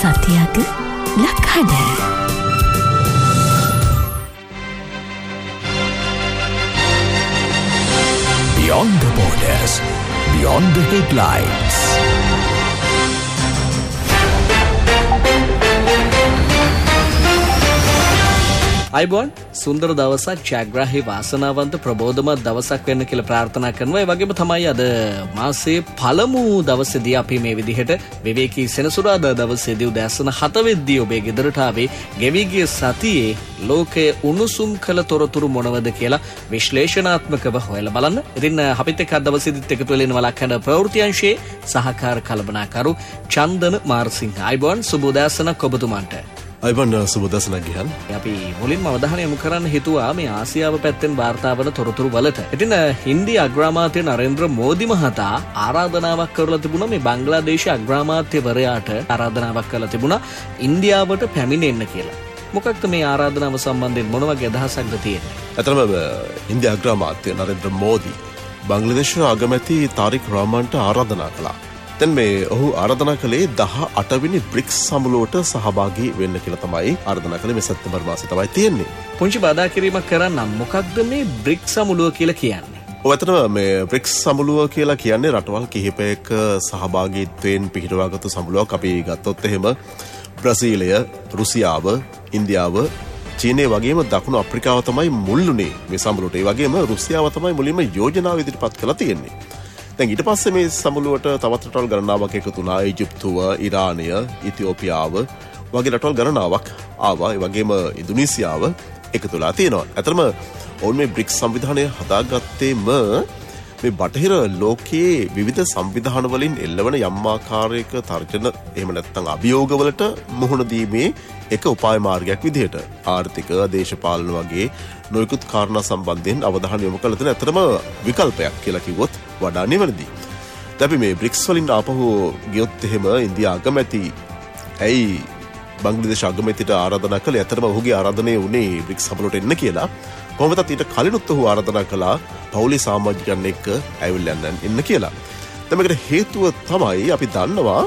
සතියක ලක්හඬ. Beyond the borders, beyond the headlines. අයිබෝන් සුන්දර දවසක් ජයග්‍රාහී වාසනාවන්ත ප්‍රබෝධමත් දවසක් වෙන්න කියලා ප්‍රාර්ථනා කරනවා. ඒ වගේම තමයි අද මාසයේ පළමු දවසේදී අපි මේ විදිහට විවේකී සෙනසුරාදා දවසේදී උදෑසන 7 වෙනිදී ඔබේ ගෙදරට ආවේ ගෙවි ගිය සතියේ ලෝකයේ උණුසුම් කළ තොරතුරු මොනවද කියලා විශ්ලේෂණාත්මකව හොයලා බලන්න. ඉතින් අපිත් එක්ක අද දවසේදීත් එකතු වෙලා ඉන්න වලක්හඬ ප්‍රවෘත්ති අංශයේ සහකාර කළමනාකරු චන්දන මාර්සිංහ. අයිබෝන් සුබ උදෑසනක් ඔබතුමන්ට. අයිබන් සුබදසන ගියන්. අපි මුලින්ම අවධානය යොමු කරන්න හිතුවා මේ ආසියාව පැත්තෙන් වාර්තා වන තොරතුරු වලට. ඉතින් හින්දි අග්‍රාමාත්‍ය නරේන්ද්‍ර මෝදි මහතා ආරාධනාවක් කරලා තිබුණා මේ බංග්ලාදේශ අග්‍රාමාත්‍යවරයාට ආරාධනාවක් කරලා තිබුණා ඉන්දියාවට පැමිණෙන්න කියලා. මොකක්ද මේ ආරාධනාව සම්බන්ධයෙන් මොන වගේ අදහසක්ද තියෙන්නේ? අතරම හින්දි අග්‍රාමාත්‍ය නරේන්ද්‍ර මෝදි බංග්ලාදේශ අගමැති තාරික් රහමාන්ට ආරාධනා කළා. දැන් මේ ඔහු ආරාධනා කළේ 18 වෙනි බ්‍රික්ස් සමුළුවට සහභාගී වෙන්න කියලා තමයි ආරාධනා කළේ. මේ සැප්තැම්බර් මාසයේ තමයි තියෙන්නේ. පුංචි බාධා කිරීමක් කරන්නම්. මොකක්ද මේ බ්‍රික්ස් සමුළුව කියලා කියන්නේ? ඔව් අතන මේ බ්‍රික්ස් සමුළුව කියලා කියන්නේ රටවල් කිහිපයක සහභාගීත්වයෙන් පිහිටවාගත්තු සමුළුවක්. අපි ගත්තොත් එහෙම බ්‍රසීලය, රුසියාව, ඉන්දියාව, චීනය වගේම දකුණු අප්‍රිකාව තමයි මුල්ුනේ මේ සමුළුවට. ඒ වගේම රුසියාව තමයි මුලින්ම යෝජනාව ඉදිරිපත් කළා තියෙන්නේ. දැන් ඊට පස්සේ මේ සමුළුවට තවත් රටවල් ගණනාවක් එකතු වුණා. ඊජිප්තුව, ඉරානය, ඉතියෝපියාව වගේ රටවල් ගණනාවක් ආවා. ඒ වගේම ඉන්දුනීසියාව එකතුලා තියෙනවා. අතරම ඔවුන් මේ බ්‍රික්ස් සංවිධානය හදාගත්තේම මේ බටහිර ලෝකයේ විවිධ සංවිධාන වලින් එල්ලවන යම් ආකාරයක තර්ජන එහෙම නැත්නම් අභියෝගවලට මුහුණ දීමේ එක උපාය මාර්ගයක් විදිහට ආර්ථික, දේශපාලන වගේ නොයෙකුත් කාරණා සම්බන්ධයෙන් අවධානය යොමු කළ දෙන අතරම විකල්පයක් කියලා කිව්වොත් වඩා නිවැරදි. අපි මේ බ්‍රික්ස් වලින් ආපහු ගියොත් එහෙම ඉන්දියා අගමැති ඇයි බංග්ලාදේශ අගමැතිට ආරාධනා කළේ? අතරම ඔහුගේ ආරාධනය වුණේ බ්‍රික්ස් සමුළුවට එන්න කියලා. කොහොමදත් ඊට කලිනුත් ඔහු ආරාධනා කළා පෞලි සමාජිකයන් එක්ක ඇවිල්ලා එන්න කියලා. දැන් මේකට හේතුව තමයි අපි දන්නවා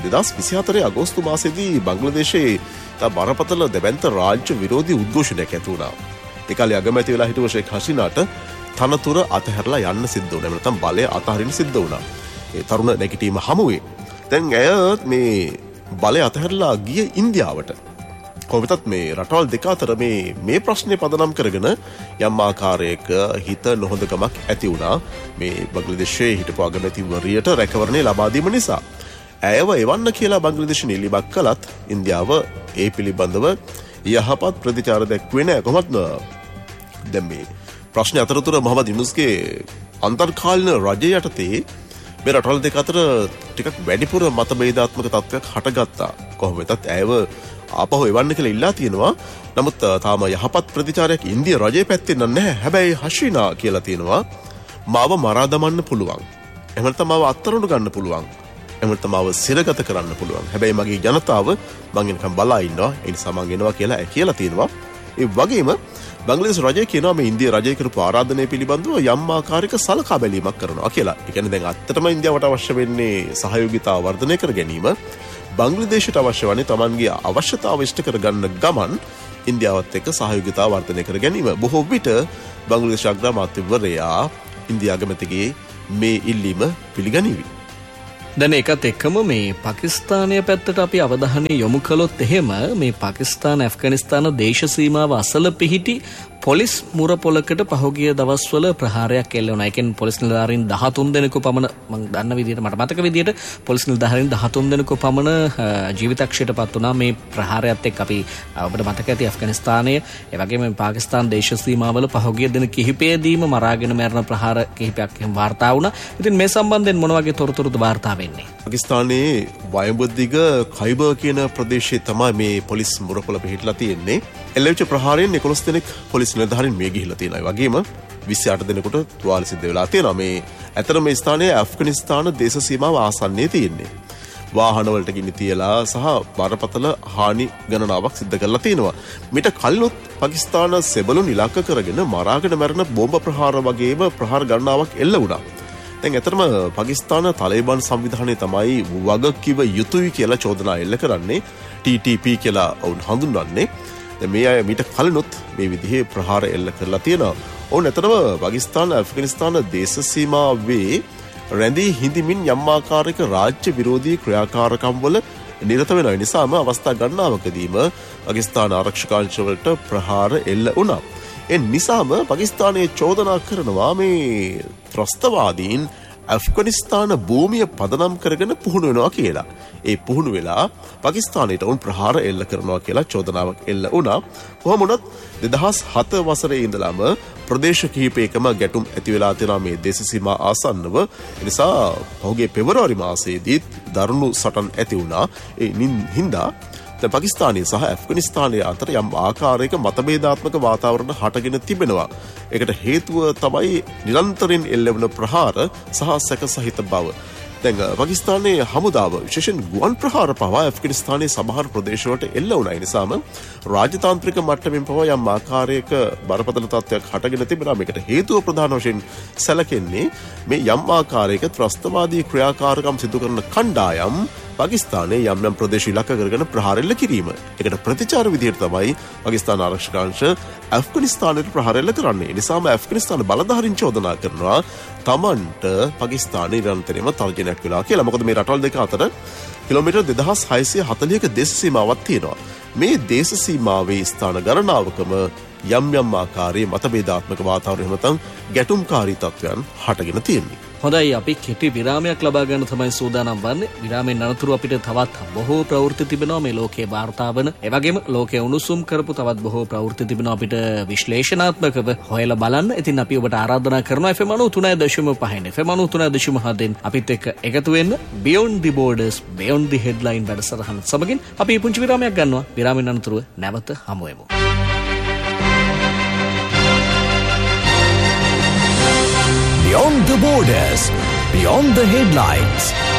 2024 අගෝස්තු මාසයේදී බංග්ලාදේශයේ බරපතල දෙවන්ත රාජ්‍ය විරෝධී උද්ඝෝෂණයක් ඇති වුණා. ඒ කාලේ අගමැති වෙලා හිටපු ෂේක් හසීනාට තනතුර අතහැරලා යන්න සිද්ධ වුණා. නැත්නම් බලය අතහරින්න සිද්ධ වුණා. ඒ තරුණ නැගිටීම හමුවේ. දැන් ඇය මේ බලය අතහැරලා ගිය ඉන්දියාවට. කොහොමදත් මේ රටවල් දෙක අතර මේ ප්‍රශ්නේ පදනම් කරගෙන යම් ආකාරයක හිත නොහොඳකමක් ඇති වුණා. මේ බංග්ලාදේශයේ හිටපු අගමැතිවරියට රැකවරණය ලබා දීම නිසා. ඇයව එවන්න කියලා බංග්ලාදේශ නිලිමක් කළත් ඉන්දියාව ඒ පිළිබඳව යහපත් ප්‍රතිචාර දැක්ුවේ නැහැ. කොහොමද දැන් මේ ප්‍රශ්නේ අතරතුර මොහමඩ් යුනූස්ගේ අන්තර්කාලීන රජය යටතේ මේ රටවල් දෙක අතර ටිකක් වැඩිපුර මතභේදාත්මක තත්ත්වයක් හටගත්තා. කොහොම වෙතත් ඇයව ආපහු එවන්න කියලා ඉල්ලා තියෙනවා. නමුත් තාම යහපත් ප්‍රතිචාරයක් ඉන්දියා රජයේ පැත්තෙන් නැහැ. හැබැයි හෂීනා කියලා තියෙනවා මාව මරා දමන්න පුළුවන්. එහෙම නැත්නම් මාව අත්අඩංගුවට ගන්න පුළුවන්. එහෙම නැත්නම් මාව සිරගත කරන්න පුළුවන්. හැබැයි මගේ ජනතාව මං එනකම් බලා ඉන්නවා. ඒ නිසා මං එනවා කියලා කියලා තියෙනවා. ඒ වගේම බංග්ලාදේශ රජය කියනවා මේ ඉන්දියා රජය කරපු ආරාධනය පිළිබඳව යම් ආකාරයක සලකා බැලීමක් කරනවා කියලා. ඒ කියන්නේ දැන් අත්තටම ඉන්දියාවට අවශ්‍ය වෙන්නේ සහයෝගිතාව වර්ධනය කර ගැනීම. බංග්ලාදේශයට අවශ්‍ය වන්නේ Tamanගේ අවශ්‍යතාව ඉෂ්ට කරගන්න ගමන් ඉන්දියාවත් එක්ක සහයෝගිතාව වර්ධනය කර ගැනීම. බොහෝ විට බංග්ලාදේශ අග්‍රාමාත්‍යවරයා ඉන්දියා අගමැතිගේ මේ ඉල්ලීම පිළිගනිවි. දැන් ඒකත් එක්කම මේ පාකිස්තානය පැත්තට අපි අවධානය යොමු කළොත් එහෙම මේ පාකිස්තාන ඇෆ්ගනිස්තාන දේශ සීමාව අසල පිහිටි පොලිස් මුරපොලකට පහුගිය දවස්වල ප්‍රහාරයක් එල්ල වුණා. ඒ කියන්නේ පොලිස් නිලධාරීන් 13 දෙනෙකු පමණ මම දන්න විදිහට මට මතක විදිහට පොලිස් නිලධාරීන් 13 දෙනෙකු පමණ ජීවිතක්ෂයටපත් වුණා මේ ප්‍රහාරයත් එක්ක. අපි ඔබට මතක ඇති ඇෆ්ගනිස්තානයේ ඒ වගේම පාකිස්තාන දේශ සීමාවල පහුගිය දින කිහිපයේදීම මරාගෙන මරණ ප්‍රහාර කිහිපයක් එහෙම වාර්තා වුණා. ඉතින් මේ සම්බන්ධයෙන් මොන වගේ තොරතුරුද වාර්තා වෙන්නේ? පාකිස්තානයේ වයඹදිග ඛයිබර් කියන ප්‍රදේශයේ තමයි මේ පොලිස් මුරපොල පිහිටලා තියෙන්නේ. එල්ලවිච්ච ප්‍රහාරයෙන් 11 දෙනෙක් පොලිස් නිලධාරීන් මිය ගිහිල්ලා තියෙනවා. ඒ වගේම 28 දෙනෙකුට තුවාල සිද්ධ වෙලා තියෙනවා. මේ ඇත්තටම මේ ස්ථානයේ ඇෆ්ගනිස්තාන දේශ සීමාව ආසන්නයේ තියෙන්නේ. වාහන වලට ගිනි තියලා සහ බරපතල හානි ගණනාවක් සිද්ධ කරලා තියෙනවා. මිට කලිනුත් පාකිස්තාන සෙබළුන් ඉලක්ක කරගෙන මරාගෙන මරන බෝම්බ ප්‍රහාර වගේම ප්‍රහාර ගණනාවක් එල්ල වුණා. දැන් ඇත්තටම පාකිස්තාන තාලිබාන් සංවිධානය තමයි වගකිව යුතුයි කියලා චෝදනා එල්ල කරන්නේ. TTP කියලා වුන් හඳුන්වන්නේ. දැන් මේ අය මීට කලිනුත් මේ විදිහේ ප්‍රහාර එල්ල කරලා තියෙනවා. ඔවුන් ඇත්තටම පාකිස්තාන ඇෆ්ගනිස්තාන දේශ සීමාවේ රැඳී හිඳමින් යම් ආකාරයක රාජ්‍ය විරෝධී ක්‍රියාකාරකම් වල නිරත වෙන නිසාම අවස්ථා ගණනාවකදීම පාකිස්තාන ආරක්ෂකාංශ වලට ප්‍රහාර එල්ල වුණා. ඒ නිසාම පාකිස්තානයේ චෝදනා කරනවා මේ ත්‍රස්තවාදීන් ඇෆ්ගනිස්තාන භූමිය පදනම් කරගෙන පුහුණු වෙනවා කියලා. ඒ පුහුණු වෙලා පාකිස්තානයට උන් ප්‍රහාර එල්ල කරනවා කියලා චෝදනාවක් එල්ල වුණා. කොහොම වුණත් 2007 වසරේ ඉඳලම ප්‍රදේශ කිහිපයකම ගැටුම් ඇති වෙලා තියෙනවා මේ දේශ සීමා ආසන්නව. ඒ නිසා පහුගිය පෙබරවාරි මාසයේදී දරුණු සටන් ඇති වුණා. ඒ හින්දා දැන් පාකිස්තානය සහ ඇෆ්ගනිස්තානය අතර යම් ආකාරයක මතභේදාත්මක වාතාවරණ හටගෙන තිබෙනවා. ඒකට හේතුව තමයි නිරන්තරයෙන් එල්ලවන ප්‍රහාර සහ සැක සහිත බව. දැන් පාකිස්තානයේ හමුදාව විශේෂයෙන් ගුවන් ප්‍රහාර පවා ඇෆ්ගනිස්තානයේ සමහර ප්‍රදේශවලට එල්ල වුණා. ඒ නිසාම රාජතාන්ත්‍රික මට්ටමින් පවා යම් ආකාරයක බරපතල තත්ත්වයක් හටගෙන තිබෙනවා. මේකට හේතුව ප්‍රධාන වශයෙන් සැලකෙන්නේ මේ යම් ආකාරයක ත්‍රස්තවාදී ක්‍රියාකාරකම් සිදු කරන කණ්ඩායම් පාකිස්තානයේ යම් යම් ප්‍රදේශ ඉලක්ක කරගෙන ප්‍රහාර එල්ල කිරීම. ඒකට ප්‍රතිචාර විදියට තමයි පාකිස්තාන ආරක්ෂකාංශ ඇෆ්ගනිස්තානයට ප්‍රහාර එල්ල කරන්නේ. ඒ නිසාම ඇෆ්ගනිස්තාන බලධාරීන් චෝදනා කරනවා තමන්ට පාකිස්තානයේ නිරන්තරයෙන්ම තර්ජනයක් වෙලා කියලා. මොකද මේ රටවල් දෙක අතර කිලෝමීටර් 2640ක දේශ සීමාවක් තියෙනවා. මේ දේශ සීමාවේ ස්ථාන ගණනාවකම යම් යම් ආකාරයේ මතභේදාත්මක වාතාවරණ නැත්නම් ගැටුම්කාරී තත්ත්වයන් හටගෙන තියෙනවා. හොඳයි, අපි කෙටි විරාමයක් ලබා ගන්න තමයි සූදානම් වන්නේ. විරාමයෙන් අනතුරු අපිට තවත් බොහෝ ප්‍රවෘත්ති තිබෙනවා මේ ලෝකයේ වාර්තා වන. ඒ වගේම ලෝකයේ උණුසුම් කරපු තවත් බොහෝ ප්‍රවෘත්ති තිබෙනවා අපිට විශ්ලේෂණාත්මකව හොයලා බලන්න. ඉතින් අපි ඔබට ආරාධනා කරනවා FM 93.5 FM 93.7 අපිත් එක්ක එකතු වෙන්න Beyond the Borders Beyond the Headline වැඩසටහන සමගින් අපි පුංචි විරාමයක් ගන්නවා. විරාමයෙන් අනතුරු නැවත හමු වෙමු. Beyond the Borders, Beyond the Headlines.